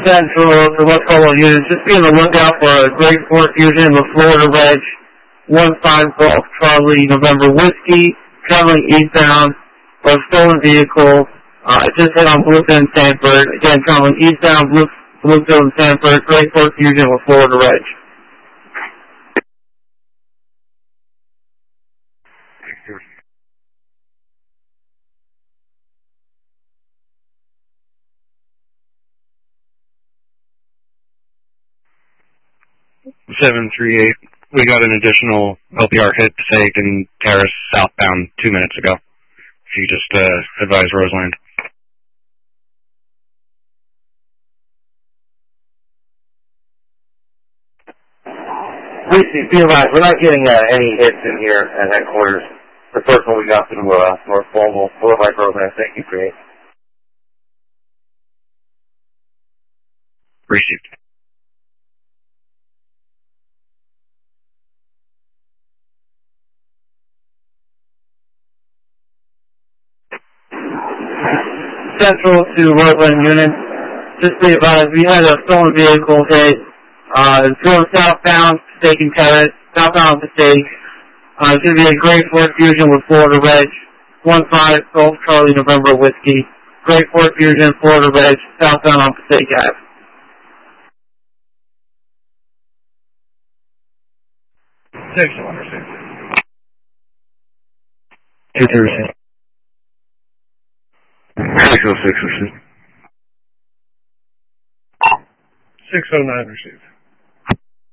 Central to West Caldwell units, just be on the lookout for a Great Fort Fusion with Florida Reg 15 Golf Charlie November Whiskey, traveling eastbound, or stolen vehicle. Just hit on Bluefield and Sanford. Again, traveling eastbound, Bluefield and Sanford, Great Fort Fusion with Florida Reg. We got an additional LPR hit Passaic and Terrace southbound 2 minutes ago. If you just advise Roseland. Please be advised, we're not getting any hits in here at headquarters. The first one we got through North Global, 4 by Roseland. Thank you, Create. Received. Central to Roseland units, just be advised, we had a stolen vehicle hit, going southbound, Passaic and Terrace, southbound Passaic. It's going to be a Great Fort Fusion with Florida Reg 15 Golf Charlie November Whiskey. Great Fort Fusion, Florida Reg, southbound on Passaic Ave. Two Thursday. 606 received. 609 received.